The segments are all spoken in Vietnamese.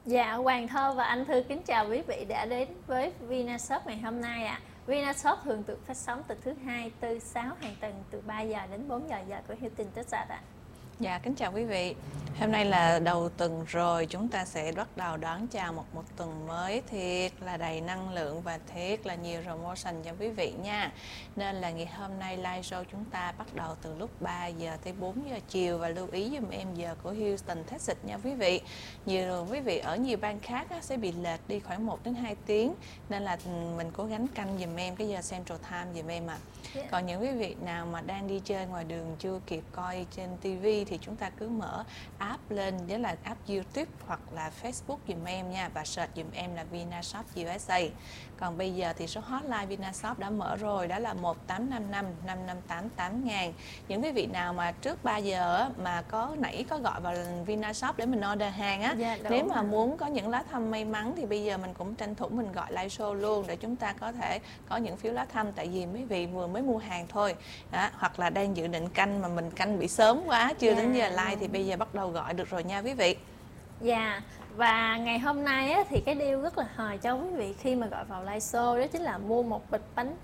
Dạ, Hoàng Thơ và anh Thư kính chào quý vị đã đến với Vinashop ngày hôm nay ạ. Vinashop thường được phát sóng từ thứ Hai, Tư, Sáu hàng tuần từ 3 giờ đến 4 giờ của Hilton Texas ạ. Dạ, kính chào quý vị. Hôm nay là đầu tuần rồi, chúng ta sẽ bắt đầu đón chào một tuần mới thiệt là đầy năng lượng và thiệt là nhiều promotion cho quý vị nha. Nên là ngày hôm nay live show chúng ta bắt đầu từ lúc 3 giờ tới 4 giờ chiều và lưu ý giùm em giờ của Houston, Texas nha quý vị. Nhiều quý vị ở nhiều bang khác sẽ bị lệch đi khoảng 1 đến 2 tiếng nên là mình cố gắng canh giùm em cái giờ Central Time giùm em ạ. Còn những quý vị nào mà đang đi chơi ngoài đường chưa kịp coi trên TV thì chúng ta cứ mở app lên, với là app YouTube hoặc là Facebook giùm em nha, và search giùm em là Vinashop USA. Còn bây giờ thì số hotline Vinashop đã mở rồi, đó là 1855 558 8000. Những quý vị nào mà trước 3 giờ mà có gọi vào Vinashop để mình order hàng á, nếu mà muốn có những lá thăm may mắn thì bây giờ mình cũng tranh thủ mình gọi live show luôn để chúng ta có thể có những phiếu lá thăm, tại vì quý vị vừa mới mua hàng thôi đó, hoặc là đang dự định canh mà mình canh bị sớm quá chưa đến giờ like thì bây giờ bắt đầu gọi được rồi nha quý vị. Dạ, và ngày hôm nay á, thì cái deal rất là hời cho quý vị khi mà gọi vào live show, đó chính là mua một bịch bánh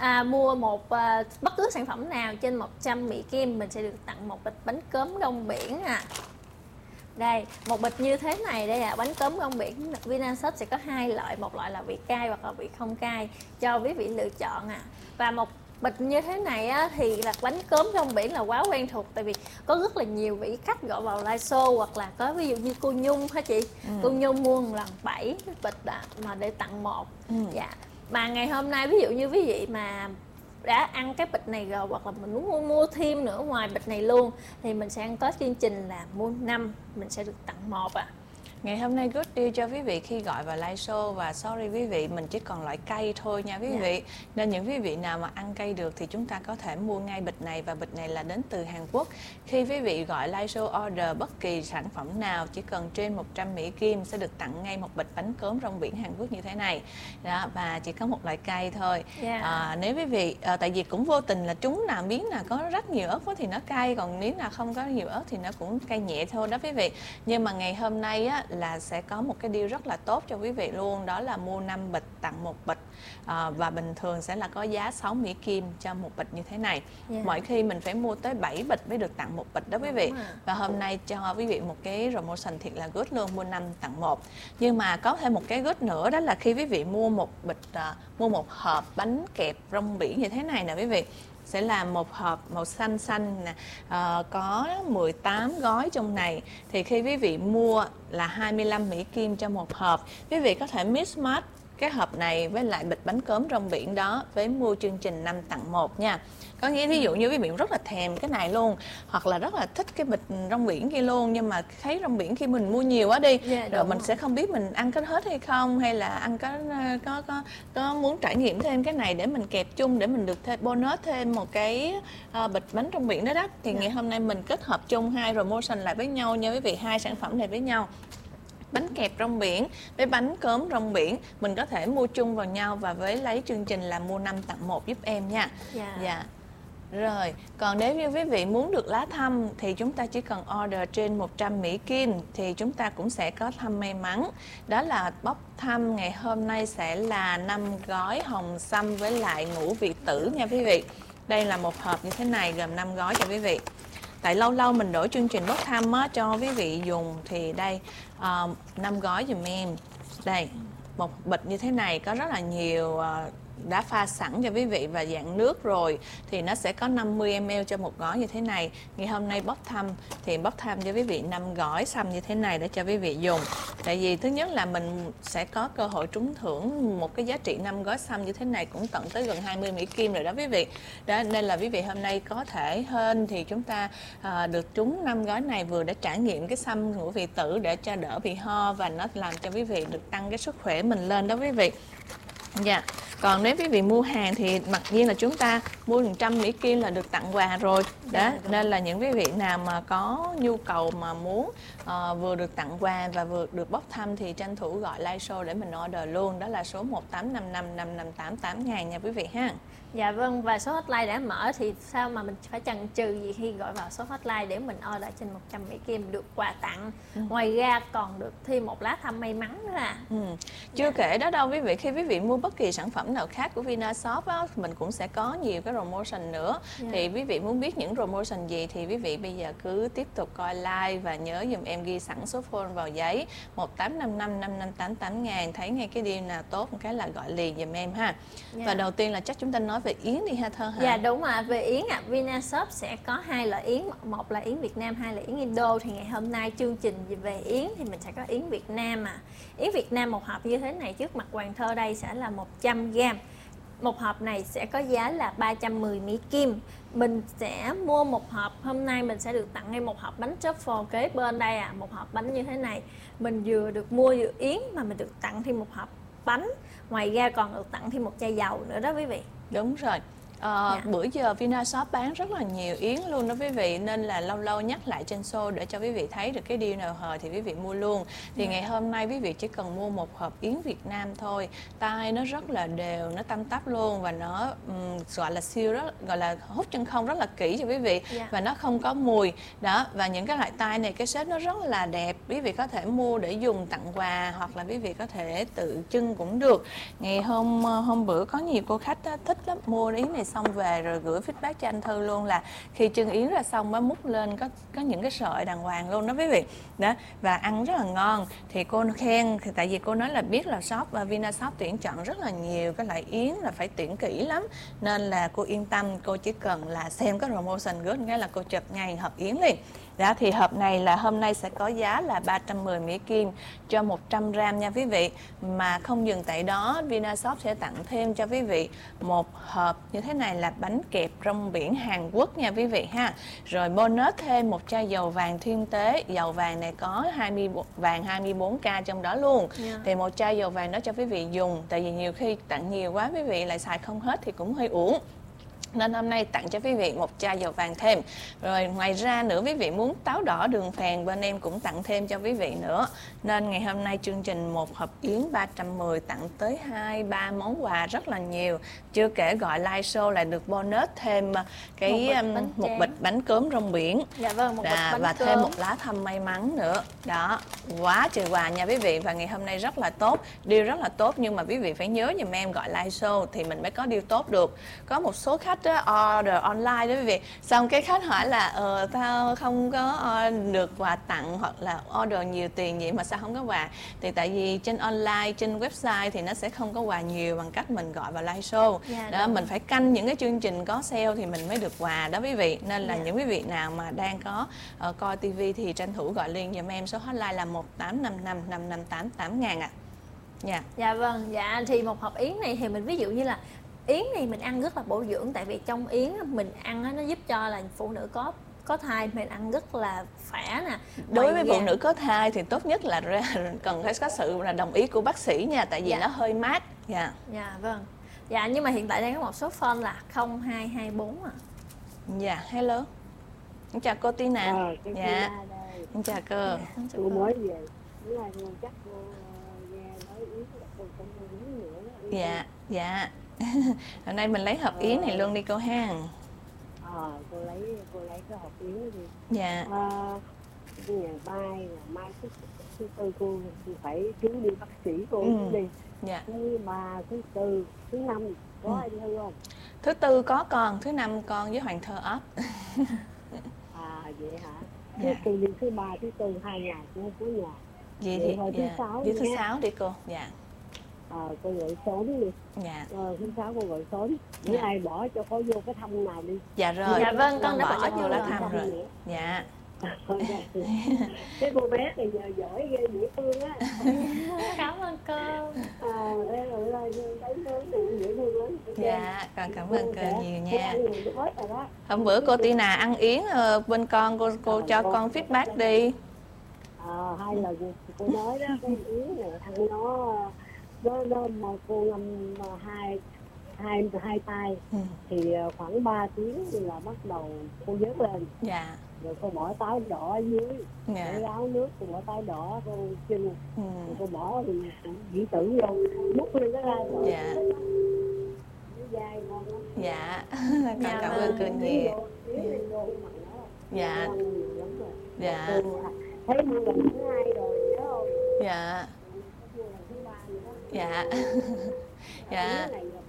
bất cứ sản phẩm nào trên 100 Mỹ Kim mình sẽ được tặng một bịch bánh cốm rong biển à. Đây, một bịch như thế này đây là bánh cốm rong biển. Vinashop sẽ có hai loại, một loại là vị cay hoặc là vị không cay cho quý vị lựa chọn à. Và một bịch như thế này á, thì là bánh cốm rong biển là quá quen thuộc, tại vì có rất là nhiều vị khách gọi vào live show, hoặc là có ví dụ như cô Nhung hả chị? Cô Nhung mua một lần 7 bịch mà để tặng một. Dạ. Mà ngày hôm nay ví dụ như quý vị mà đã ăn cái bịch này rồi, hoặc là mình muốn mua thêm nữa ngoài bịch này luôn, thì mình sẽ có chương trình là mua 5 mình sẽ được tặng 1 à. Ngày hôm nay good deal cho quý vị khi gọi vào live show, và sorry quý vị, mình chỉ còn loại cay thôi nha quý vị. Nên những quý vị nào mà ăn cay được thì chúng ta có thể mua ngay bịch này, và bịch này là đến từ Hàn Quốc. Khi quý vị gọi live show order bất kỳ sản phẩm nào chỉ cần trên 100 Mỹ Kim sẽ được tặng ngay một bịch bánh cốm rong biển Hàn Quốc như thế này. Đó, và chỉ có một loại cay thôi. Nếu quý vị, tại vì cũng vô tình là trúng nào miếng nào có rất nhiều ớt thì nó cay, còn miếng nào không có nhiều ớt thì nó cũng cay nhẹ thôi đó quý vị. Nhưng mà ngày hôm nay á là sẽ có một cái deal rất là tốt cho quý vị luôn, đó là mua 5 bịch tặng một bịch, và bình thường sẽ là có giá 6 Mỹ Kim cho một bịch như thế này. Mỗi khi mình phải mua tới 7 bịch mới được tặng một bịch đó quý vị. Và hôm nay cho quý vị một cái promotion thiệt là good luôn, mua 5 tặng 1. Nhưng mà có thêm một cái good nữa, đó là khi quý vị mua một bịch mua một hộp bánh kẹp rong biển như thế này nè quý vị, sẽ là một hộp màu xanh xanh nè, có 18 gói trong này, thì khi quý vị mua là 25 Mỹ Kim cho một hộp. Quý vị có thể mix match cái hộp này với lại bịch bánh cốm rong biển đó với mua chương trình 5 tặng 1 nha. Có nghĩa ví dụ như quý vị rất là thèm cái này luôn, hoặc là rất là thích cái bịch rong biển kia luôn, nhưng mà thấy rong biển khi mình mua nhiều quá đi, rồi mình sẽ không biết mình ăn có hết hay không, hay là ăn có muốn trải nghiệm thêm cái này để mình kẹp chung để mình được thêm bonus thêm một cái bịch bánh rong biển đó. Thì ngày hôm nay mình kết hợp chung hai promotion lại với nhau nha quý vị, hai sản phẩm này với nhau. Bánh kẹp rong biển với bánh cốm rong biển mình có thể mua chung vào nhau và với lấy chương trình là mua 5 tặng 1 giúp em nha. Dạ. Rồi, còn nếu như quý vị muốn được lá thăm thì chúng ta chỉ cần order trên 100 Mỹ Kim thì chúng ta cũng sẽ có thăm may mắn. Đó là bốc thăm ngày hôm nay sẽ là 5 gói hồng sâm với lại ngũ vị tử nha quý vị. Đây là một hộp như thế này gồm 5 gói cho quý vị. Tại lâu lâu mình đổi chương trình bốc thăm á, cho quý vị dùng thì đây 5 gói dùm em. Đây, một bịch như thế này có rất là nhiều đã pha sẵn cho quý vị và dạng nước rồi, thì nó sẽ có 50 ml cho một gói như thế này. Ngày hôm nay bốc thăm thì bốc thăm cho quý vị 5 gói sâm như thế này để cho quý vị dùng. Tại vì thứ nhất là mình sẽ có cơ hội trúng thưởng một cái giá trị 5 gói sâm như thế này cũng tận tới gần 20 Mỹ Kim rồi đó quý vị. Đó, nên là quý vị hôm nay có thể hơn thì chúng ta được trúng 5 gói này, vừa để trải nghiệm cái sâm ngũ vị tử để cho đỡ bị ho, và nó làm cho quý vị được tăng cái sức khỏe mình lên đó quý vị. Dạ. Còn nếu quý vị mua hàng thì mặc nhiên là chúng ta mua 100 Mỹ Kim là được tặng quà rồi đó. Nên là những quý vị nào mà có nhu cầu mà muốn vừa được tặng quà và vừa được bốc thăm thì tranh thủ gọi live show để mình order luôn. Đó là số 18555588 nha quý vị ha. Dạ vâng, và số hotline đã mở thì sao mà mình phải chần chừ gì khi gọi vào số hotline để mình order trên 100 Mỹ Kim được quà tặng. Ngoài ra còn được thêm một lá thăm may mắn nữa à. Chưa kể đó đâu quý vị, khi quý vị mua bất kỳ sản phẩm nào khác của Vinashop á, mình cũng sẽ có nhiều cái promotion nữa. Thì quý vị muốn biết những promotion gì thì quý vị bây giờ cứ tiếp tục coi live và nhớ dùm em ghi sẵn số phone vào giấy 18555588 ngàn. Thấy ngay cái deal nào tốt một cái là gọi liền dùm em ha. Và đầu tiên là chắc chúng ta nói về yến đi ha Thơ hả? Dạ đúng ạ. Về yến ạ, Vinashop sẽ có hai loại yến, một là yến Việt Nam, hai là yến Indo. Thì ngày hôm nay chương trình về yến thì mình sẽ có yến Việt Nam Yến Việt Nam một hộp như thế này, trước mặt Hoàng Thơ đây sẽ là 100g. Một hộp này sẽ có giá là 310 Mỹ Kim. Mình sẽ mua một hộp, hôm nay mình sẽ được tặng ngay một hộp bánh truffle kế bên đây một hộp bánh như thế này. Mình vừa được mua vừa yến mà mình được tặng thêm một hộp bánh. Ngoài ra còn được tặng thêm một chai dầu nữa đó quý vị. Đúng rồi. Bữa giờ Vinashop bán rất là nhiều yến luôn đó quý vị, nên là lâu lâu nhắc lại trên show để cho quý vị thấy được cái deal nào hời thì quý vị mua luôn. Thì ngày hôm nay quý vị chỉ cần mua một hộp yến Việt Nam thôi, tay nó rất là đều, nó tăm tắp luôn và nó gọi là siêu, rất gọi là hút chân không rất là kỹ cho quý vị, và nó không có mùi đó. Và những cái loại tay này cái shape nó rất là đẹp, quý vị có thể mua để dùng tặng quà hoặc là quý vị có thể tự trưng cũng được. Ngày hôm bữa có nhiều cô khách thích lắm, mua yến này xong về rồi gửi feedback cho anh Thư luôn là khi trưng yến ra xong mới múc lên có những cái sợi đàng hoàng luôn đó quý vị đó, và ăn rất là ngon. Thì cô khen thì tại vì cô nói là biết là shop và Vinashop tuyển chọn rất là nhiều cái loại yến, là phải tuyển kỹ lắm, nên là cô yên tâm, cô chỉ cần là xem cái promotion gửi ngay là cô chụp ngay hộp yến liền đó. Thì hộp này là hôm nay sẽ có giá là 310 Mỹ Kim cho 100g nha quý vị. Mà không dừng tại đó, Vinashop sẽ tặng thêm cho quý vị một hộp như thế này là bánh kẹp rong biển Hàn Quốc nha quý vị ha. Rồi bonus thêm một chai dầu vàng Thiên Tế. Dầu vàng này có vàng 24k trong đó luôn. Thì một chai dầu vàng đó cho quý vị dùng, tại vì nhiều khi tặng nhiều quá quý vị lại xài không hết thì cũng hơi uổng, nên hôm nay tặng cho quý vị một chai dầu vàng thêm. Rồi ngoài ra nữa, quý vị muốn táo đỏ đường phèn bên em cũng tặng thêm cho quý vị nữa. Nên ngày hôm nay chương trình một hộp yến 310 tặng tới 2-3 món quà rất là nhiều. Chưa kể gọi live show lại được bonus thêm một bịch bánh cốm rong biển. Dạ vâng, một bịch bánh và cơm. thêm một lá thăm may mắn nữa. Đó, quá trời quà nha quý vị. Và ngày hôm nay rất là tốt, deal rất là tốt, nhưng mà quý vị phải nhớ giùm em gọi live show thì mình mới có deal tốt được. Có một số khách order online đó quý vị, xong cái khách hỏi là tao không có được quà tặng, hoặc là order nhiều tiền vậy mà sao không có quà. Thì tại vì trên online, trên website thì nó sẽ không có quà nhiều bằng cách mình gọi vào live show đó. Mình phải canh những cái chương trình có sale thì mình mới được quà đó quý vị. Nên là những quý vị nào mà đang có coi tivi thì tranh thủ gọi liền giùm em, số hotline là 18555588 ngàn ạ. Dạ vâng, dạ thì một hộp yến này thì mình ví dụ như là yến này mình ăn rất là bổ dưỡng, tại vì trong yến mình ăn nó giúp cho là phụ nữ có thai mình ăn rất là khỏe nè. Đối với phụ nữ có thai thì tốt nhất là cần phải có sự là đồng ý của bác sĩ nha, tại vì nó hơi mát. Dạ vâng. Dạ nhưng mà hiện tại đang có một số phone là 0224 Dạ hello. Chào cô Tina. Dạ chào cô. Cô mới về, bữa nay chắc cô nghe nói yến cô không uống nữa. Dạ hôm nay mình lấy hộp yến này luôn đi cô ha. Cô lấy cái hộp yến đi. Dạ. Mai thứ tư cô phải chuyến đi bác sĩ cô đi. Dạ. Thứ ba, thứ tư, thứ năm có anh Thư không? Thứ tư có con, thứ năm con với Hoàng Thơ ấp. Vậy hả? Thế cô đi thứ ba, thứ tư 2 ngày cô không có nhà. Vậy thì thôi thứ sáu đi thứ sáu đi cô. Dạ. Cô gọi sớm đi. Dạ. Thứ sáu cô gọi sớm. Với ai bỏ cho có vô cái thăm nào đi. Dạ rồi. Dạ vâng, con đã bỏ vô lá thăm rồi. Dạ. Cái cô bé thì giờ giỏi ghê dễ thương á. Cảm ơn cô. Dạ, con cảm ơn cô nhiều nha. Hôm bữa cô Tina ăn yến bên con, cô cho con feedback đi. 2 lần cô nói đó, cái yến này ăn nó mà cô ngâm 2 hai tay. Thì khoảng 3 tiếng là bắt đầu cô vớt lên. Dạ. Rồi cô bỏ táo đỏ ở dưới, Dạ. để áo nước, cô bỏ táo đỏ cô chân, rồi cô bỏ thì điện tử vô, múc lên nó ra rồi. Dạ. Nó dai ngon lắm. Dạ. Con cảm ơn cô nhiều. Dạ. Dạ. Thấy mua lần thứ 2 rồi nhớ không? Dạ. Mua lần thứ 3 nữa đó. Dạ. Dạ.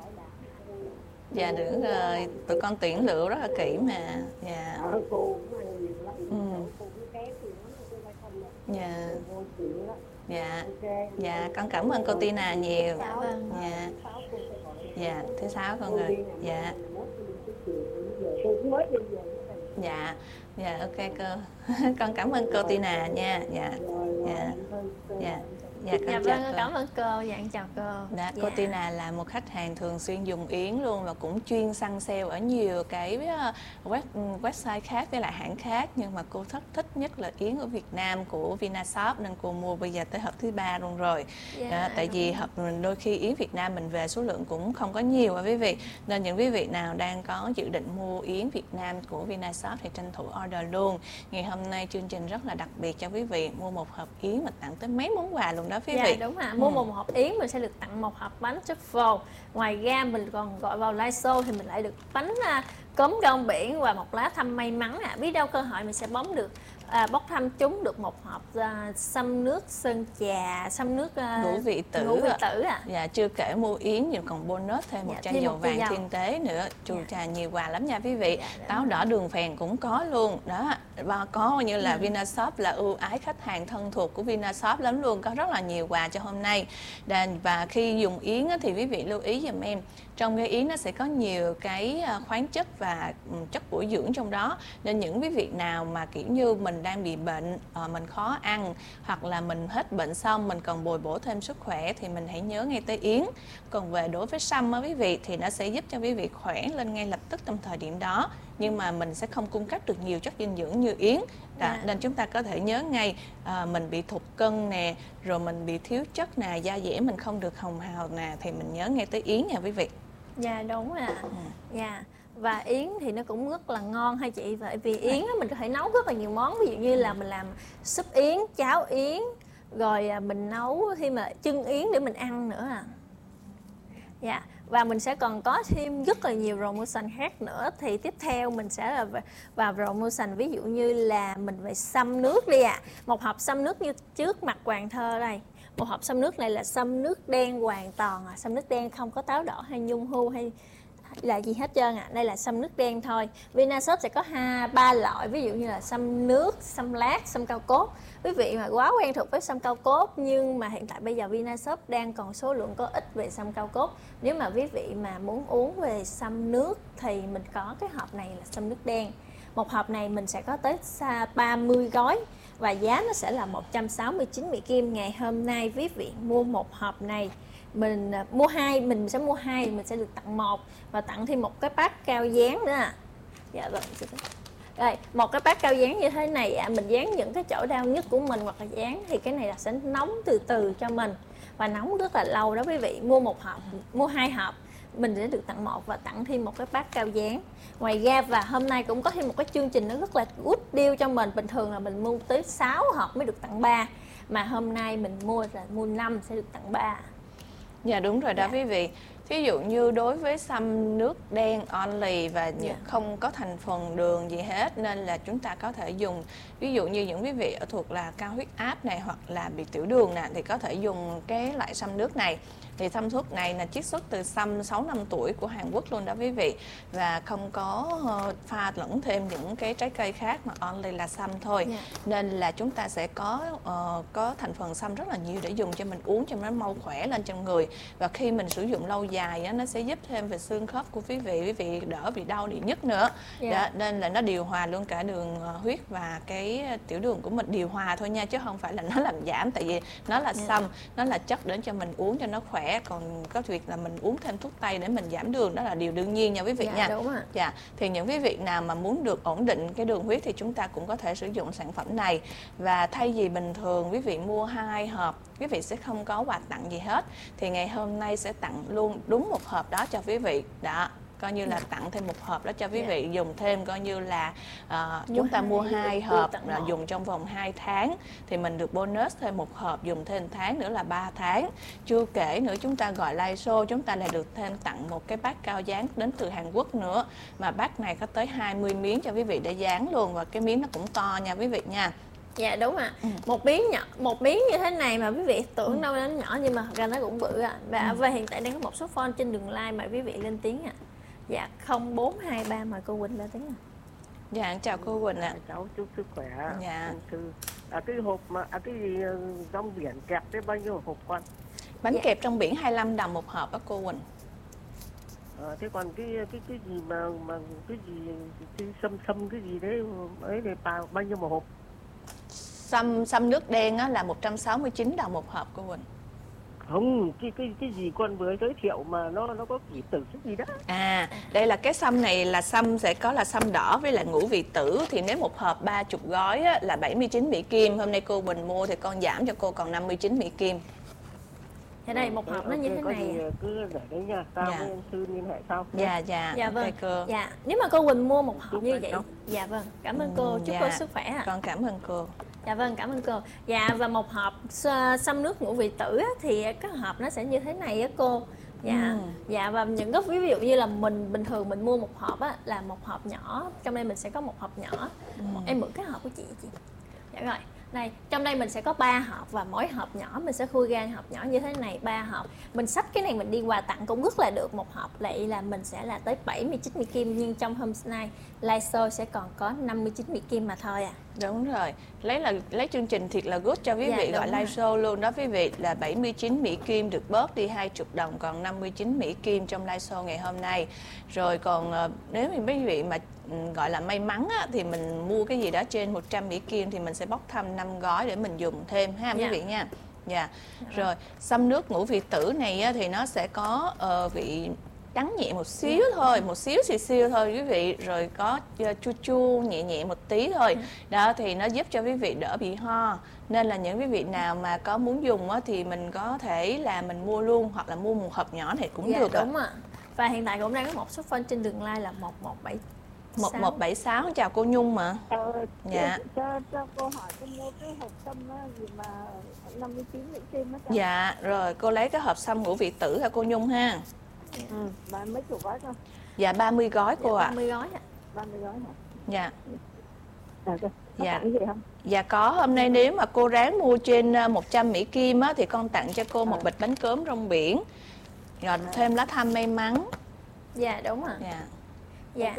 Dạ đúng rồi, tụi con tuyển lựa rất là kỹ mà. Dạ. Cô cũng ăn nhiều lắm. Cô cũng kém thì cô phải không. Dạ. Cô chịu đó. Dạ. Dạ, con cảm ơn cô Tina nhiều. Dạ vâng. Dạ. Dạ, thứ 6 con rồi. Dạ. Dạ. Dạ, ok cô. Con cảm ơn cô Tina nha. Dạ. Dạ. Dạ. Dạ, Dạ con chào vâng, cô. cảm ơn cô. Dạ, chào cô. Dạ, cô Tina là một khách hàng thường xuyên dùng Yến luôn và cũng chuyên săn sale ở nhiều cái website khác với lại hãng khác, nhưng mà cô thích nhất là Yến ở Việt Nam của Vinashop nên cô mua bây giờ tới hộp thứ 3 luôn rồi. Tại vì đôi khi Yến Việt Nam mình về số lượng cũng không có nhiều quý vị, nên những quý vị nào đang có dự định mua Yến Việt Nam của Vinashop thì tranh thủ order luôn. Ngày hôm nay chương trình rất là đặc biệt cho quý vị, mua một hộp Yến mà tặng tới mấy món quà luôn đó quý vị. Dạ đúng ạ, mua một hộp Yến mình sẽ được tặng một hộp bánh truffle. Ngoài ra mình còn gọi vào live show thì mình lại được bánh cốm rong biển và một lá thăm may mắn ạ. Biết đâu cơ hội mình sẽ bốc thăm trúng được một hộp xăm nước sơn trà, xăm nước ngũ vị tử ạ. Dạ, chưa kể mua Yến nhưng còn bonus thêm một chai dầu vàng thiên tế nữa. Chù trà nhiều quà lắm nha quý vị. Táo đỏ đường phèn cũng có luôn đó. Và có như là Vinashop là ưu ái khách hàng thân thuộc của Vinashop lắm luôn, có rất là nhiều quà cho hôm nay. Và khi dùng Yến thì quý vị lưu ý giùm em, trong cái Yến nó sẽ có nhiều cái khoáng chất và chất bổ dưỡng trong đó, nên những quý vị nào mà kiểu như mình đang bị bệnh, mình khó ăn hoặc là mình hết bệnh xong mình còn bồi bổ thêm sức khỏe thì mình hãy nhớ ngay tới Yến. Còn về đối với sâm quý vị thì nó sẽ giúp cho quý vị khỏe lên ngay lập tức trong thời điểm đó, nhưng mà mình sẽ không cung cấp được nhiều chất dinh dưỡng như Yến. Nên chúng ta có thể nhớ ngay mình bị thụt cân nè, rồi mình bị thiếu chất nè, da dẻ mình không được hồng hào nè, thì mình nhớ ngay tới Yến nha quý vị. Dạ đúng ạ. Dạ. Và Yến thì nó cũng rất là ngon hay chị, bởi vì Yến mình có thể nấu rất là nhiều món, ví dụ như là mình làm súp Yến, cháo Yến, rồi mình nấu thêm mà chân Yến để mình ăn nữa à. Dạ. Và mình sẽ còn có thêm rất là nhiều promotion khác nữa. Thì tiếp theo mình sẽ là vào promotion, ví dụ như là mình về xăm nước đi ạ. Một hộp xăm nước như trước mặt Hoàng Thơ đây. Một hộp xăm nước này là xăm nước đen hoàn toàn à. Xăm nước đen không có táo đỏ hay nhung hưu hay là gì hết trơn ạ. Đây là xăm nước đen thôi. Vinashop sẽ có 3 loại, ví dụ như là xăm nước, xăm lát, xăm cao cốt. Quý vị mà quá quen thuộc với xăm cao cốt, nhưng mà hiện tại bây giờ Vinashop đang còn số lượng có ít về xăm cao cốt. Nếu mà quý vị mà muốn uống về xăm nước thì mình có cái hộp này là xăm nước đen. Một hộp này mình sẽ có tới 30 gói và giá nó sẽ là 169 Mỹ Kim. Ngày hôm nay quý vị mua một hộp này, mình mua 2, mình sẽ mua 2, mình sẽ được tặng 1 và tặng thêm một cái bát cao dán nữa à. Dạ rồi. Rồi, một cái bát cao dán như thế này mình dán những cái chỗ đau nhất của mình, hoặc là dán thì cái này là sẽ nóng từ từ cho mình và nóng rất là lâu đó quý vị. Mua một hộp, mua 2 hộp mình sẽ được tặng 1 và tặng thêm một cái bát cao dán. Ngoài ra và hôm nay cũng có thêm một cái chương trình nó rất là good deal cho mình. Bình thường là mình mua tới 6 hộp mới được tặng 3, mà hôm nay mình mua 5 sẽ được tặng 3. Dạ đúng rồi đó quý vị. Ví dụ như đối với xăm nước đen only và không có thành phần đường gì hết, nên là chúng ta có thể dùng, ví dụ như những quý vị ở thuộc là cao huyết áp này hoặc là bị tiểu đường nè, thì có thể dùng cái loại xăm nước này. Thì xăm thuốc này là chiết xuất từ xăm 6 năm tuổi của Hàn Quốc luôn đó quý vị, và không có pha lẫn thêm những cái trái cây khác mà only là xăm thôi. Nên là chúng ta sẽ có thành phần xăm rất là nhiều để dùng cho mình uống cho nó mau khỏe lên trong người, và khi mình sử dụng lâu dài nó sẽ giúp thêm về xương khớp của quý vị đỡ bị đau bị nhức nữa. Nên là nó điều hòa luôn cả đường huyết và cái tiểu đường của mình, điều hòa thôi nha, chứ không phải là nó làm giảm, tại vì nó là xăm, nó là chất để cho mình uống cho nó khỏe. Còn có việc là mình uống thêm thuốc tây để mình giảm đường, đó là điều đương nhiên nha quý vị nha. Đúng rồi. Thì những quý vị nào mà muốn được ổn định cái đường huyết thì chúng ta cũng có thể sử dụng sản phẩm này. Và thay vì bình thường quý vị mua 2 hộp, quý vị sẽ không có quà tặng gì hết, thì ngày hôm nay sẽ tặng luôn đúng một hộp đó cho quý vị. Đó, coi như là tặng thêm một hộp đó cho quý vị dùng thêm, coi như là chúng ta mua 2 hộp là dùng trong vòng 2 tháng thì mình được bonus thêm một hộp dùng thêm 1 tháng nữa là 3 tháng. Chưa kể nữa chúng ta gọi live show chúng ta lại được thêm tặng một cái bát cao dán đến từ Hàn Quốc nữa, mà bát này có tới 20 miếng cho quý vị để dán luôn, và cái miếng nó cũng to nha quý vị nha. Dạ đúng ạ. Một miếng nhỏ, một miếng như thế này mà quý vị tưởng đâu nó nhỏ nhưng mà thật ra nó cũng bự ạ. Và hiện tại đang có một số phone trên đường line mà quý vị lên tiếng ạ. Dạ 0423 mời cô Quỳnh lên tiếng ạ. Dạ chào cô Quỳnh ạ. Cháu chúc sức khỏe. Dạ. Cái hộp mà cái gì rong biển kẹp tới bao nhiêu hộp con? Bánh kẹp trong biển 25 đồng một hộp đó cô Quỳnh. Thế còn cái gì mà cái gì sâm cái gì đấy ấy thì bao nhiêu một hộp? Sâm nước đen á là 169 đồng một hộp cô Quỳnh. Không, cái gì con vừa giới thiệu mà nó có kỷ tử cái gì đó. À, đây là cái sâm này là sâm sẽ có là sâm đỏ với lại ngũ vị tử, thì nếu một hộp 30 gói á, là 79 Mỹ Kim. Hôm nay cô Quỳnh mua thì con giảm cho cô còn 59 Mỹ Kim. Ở đây một hộp nó như thế này. Cứ để đấy nha, tao với anh Sư liên hệ sau. Dạ vâng. cô. Dạ, nếu mà cô Quỳnh mua một hộp như vậy. Dạ vâng, cảm ơn cô, chúc cô sức khỏe ạ. Con cảm ơn cô. Dạ vâng, cảm ơn cô. Dạ, và một hộp sâm nước ngũ vị tử á, thì cái hộp nó sẽ như thế này á cô. Dạ, dạ, và những cái ví dụ như là mình bình thường mình mua một hộp á, là một hộp nhỏ, trong đây mình sẽ có một hộp nhỏ. Em mượn cái hộp của chị. Dạ rồi. Đây, trong đây mình sẽ có 3 hộp và mỗi hộp nhỏ mình sẽ khui ra hộp nhỏ như thế này, 3 hộp. Mình xách cái này mình đi quà tặng cũng rất là được. Một hộp lại là mình sẽ là tới 79 Mỹ Kim, nhưng trong hôm nay live show sẽ còn có 59 Mỹ Kim mà thôi à. Đúng rồi, lấy chương trình thiệt là good cho quý vị gọi live show luôn đó quý vị, là 79 Mỹ Kim được bớt đi 20 đồng, còn 59 Mỹ Kim trong live show ngày hôm nay. Rồi còn nếu như quý vị mà gọi là may mắn á, thì mình mua cái gì đó trên 100 Mỹ Kim thì mình sẽ bóc thăm 5 gói để mình dùng thêm ha quý vị nha. Dạ. Rồi, sâm nước ngũ vị tử này á, thì nó sẽ có vị đắng nhẹ một xíu thôi, một xíu xìu thôi quý vị, rồi có chua chua nhẹ nhẹ một tí thôi. Đó thì nó giúp cho quý vị đỡ bị ho. Nên là những quý vị nào mà có muốn dùng á, thì mình có thể là mình mua luôn hoặc là mua một hộp nhỏ này cũng được. Đúng ạ. Và hiện tại cũng đang có một số phone trên đường line là 1176. Chào cô Nhung mà. Dạ. Cho cô hỏi cô mua cái hộp sâm đó gì mà 59 Mỹ Kim đó. Dạ, rồi cô lấy cái hộp sâm ngũ vị tử hả cô Nhung ha? Mà mấy chục gói thôi? Dạ 30 gói cô ạ. 30 gói ạ. 30 gói hả? Dạ. Dạ. Tặng gì không? Dạ có, hôm nay nếu mà cô ráng mua trên 100 Mỹ Kim á, thì con tặng cho cô một bịch bánh cốm rong biển. Rồi thêm lá thăm may mắn. Dạ đúng ạ. Dạ.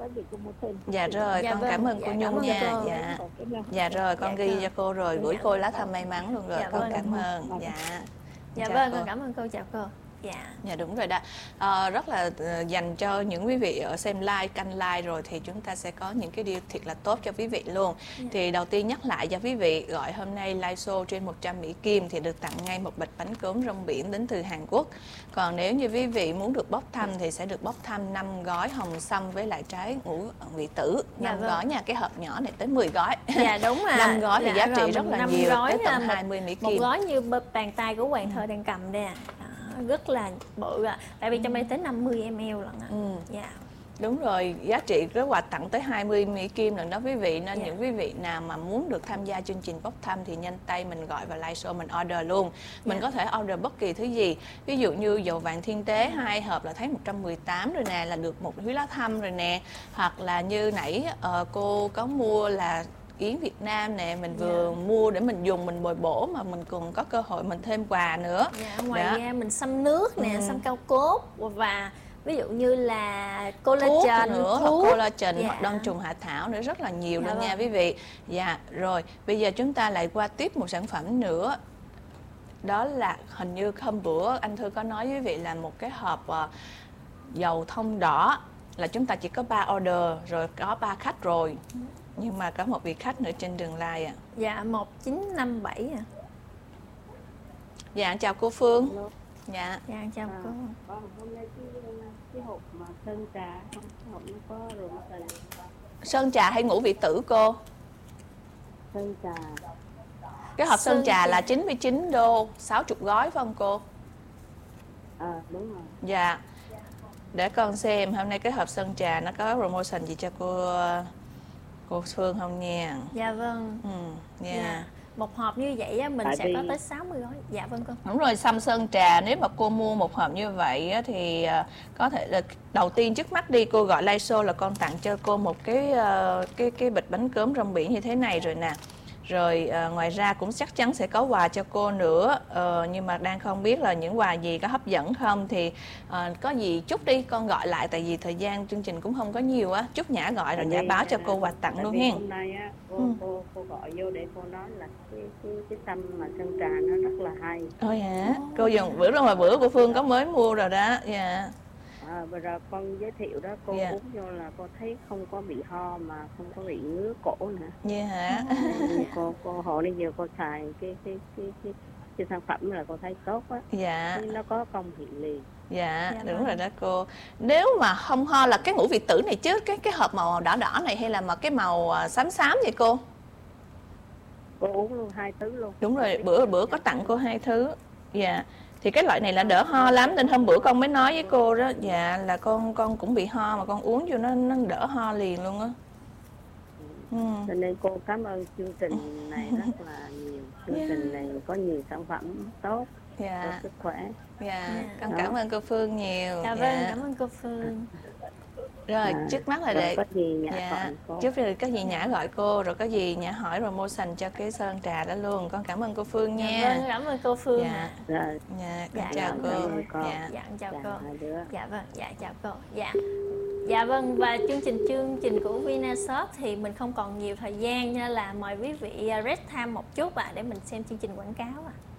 Dạ rồi, con cảm ơn cô Nhung nha. Dạ rồi, con ghi cho cô rồi gửi cô lá thăm may mắn luôn rồi. Con cảm ơn. Dạ vâng, con cảm ơn cô, chào cô. Dạ đúng rồi đó. Rất là dành cho những quý vị ở xem live, canh live rồi thì chúng ta sẽ có những cái điều thiệt là tốt cho quý vị luôn. Thì đầu tiên nhắc lại cho quý vị, gọi hôm nay live show trên 100 Mỹ Kim thì được tặng ngay một bịch bánh cốm rong biển đến từ Hàn Quốc. Còn nếu như quý vị muốn được bốc thăm thì sẽ được bốc thăm 5 gói hồng sâm với lại trái ngũ vị tử. 5 gói nha, cái hộp nhỏ này tới 10 gói. Dạ đúng rồi. 5 gói thì giá trị rất là nhiều, tới tận 20 Mỹ Kim. Một gói như bàn tay của Hoàng Thơ đang cầm đây à. Rất là bự ạ. Tại vì trong đây tới 50 ml lận ạ. Dạ. Đúng rồi, giá trị cái quà tặng tới 20 Mỹ Kim lần đó quý vị. Nên những quý vị nào mà muốn được tham gia chương trình bốc thăm thì nhanh tay mình gọi vào live show mình order luôn. Mình có thể order bất kỳ thứ gì. Ví dụ như dầu vàng thiên tế 2 hộp là thấy 118 rồi nè, là được một húy lá thăm rồi nè. Hoặc là như nãy cô có mua là yến Việt Nam nè, mình vừa mua để mình dùng, mình bồi bổ mà mình còn có cơ hội mình thêm quà nữa. Ngoài ra mình xăm nước nè, xăm cao cốt và ví dụ như là collagen nữa, hoặc collagen hoặc đông trùng hạ thảo nữa, rất là nhiều luôn nha quý vị. Dạ rồi, bây giờ chúng ta lại qua tiếp một sản phẩm nữa. Đó là hình như hôm bữa anh Thư có nói với quý vị là một cái hộp dầu thông đỏ, là chúng ta chỉ có 3 order rồi, có 3 khách rồi. Nhưng mà có một vị khách nữa trên đường live ạ. Dạ 1957 ạ. Dạ chào cô Phương. Dạ chào cô. Hôm nay cái hộp mà sơn trà, hộp nó có rồi sơn trà hay ngũ vị tử cô? Sơn trà. Cái hộp sơn trà là 99 đô, 60 gói phải không cô? Đúng rồi. Dạ. Để con xem hôm nay cái hộp sơn trà nó có promotion gì cho cô Phương không nha. Dạ vâng. Nha. Dạ. Một hộp như vậy á, mình Tại sẽ vì có tới 60 gói. Dạ vâng con. Đúng rồi, xăm sơn trà nếu mà cô mua một hộp như vậy á, thì có thể là đầu tiên trước mắt đi cô gọi live show là con tặng cho cô một cái bịch bánh cốm rong biển như thế này rồi nè. Rồi ngoài ra cũng chắc chắn sẽ có quà cho cô nữa, nhưng mà đang không biết là những quà gì có hấp dẫn không, thì có gì chút đi con gọi lại, tại vì thời gian chương trình cũng không có nhiều á, chút Nhã gọi rồi Nhã báo cho cô quà tặng luôn hen. Hôm nay á cô gọi vô để cô nói là cái xăm mà sơn trà nó rất là hay. Ôi hả? Cô dùng bữa rồi, bữa của Phương có mới mua rồi đó. Dạ. Bây giờ con giới thiệu đó, cô Dạ. uống vô là cô thấy không có bị ho mà không có bị ngứa cổ nữa. Dạ hả? Cô hồi nãy giờ cô xài cái sản phẩm là cô thấy tốt á. Dạ. Nó có công hiện liền. Dạ, Dạ đúng vâng. rồi đó cô. Nếu mà không ho là cái ngũ vị tử này chứ, cái hộp màu đỏ đỏ này hay là mà cái màu xám xám vậy cô? Cô uống luôn 2 thứ luôn. Đúng rồi, bữa có tặng cô 2 thứ. Dạ. Thì cái loại này là đỡ ho lắm, nên hôm bữa con mới nói với cô đó, dạ là con cũng bị ho mà con uống vô nó đỡ ho liền luôn á. Cho nên cô cảm ơn chương trình này rất là nhiều. Chương trình này có nhiều sản phẩm tốt cho Dạ. sức khỏe. Dạ, con cảm ơn cô Phương nhiều. Dạ vâng, cảm ơn cô Phương. Rồi, trước mắt là Rồi để có gì Nhã dạ, gọi cô. trước rồi có gì Nhã gọi cô, rồi có gì Nhã hỏi promotion cho cái sơn trà đó luôn. Con cảm ơn cô Phương nha. Dạ vâng, cảm ơn cô Phương Dạ. ạ. Rồi. Dạ, con Dạ, chào cảm cô. ơn cô. Dạ. Dạ, chào cô. Hai đứa. Dạ vâng, dạ chào cô. Dạ. Dạ vâng, và chương trình của Vinashop thì mình không còn nhiều thời gian, nên là mời quý vị rest time một chút để mình xem chương trình quảng cáo ạ.